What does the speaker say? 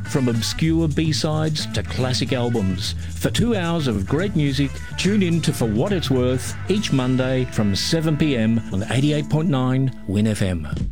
From obscure B-sides to classic albums. For 2 hours of great music, tune in to For What It's Worth each Monday from 7 p.m. on 88.9 Win FM.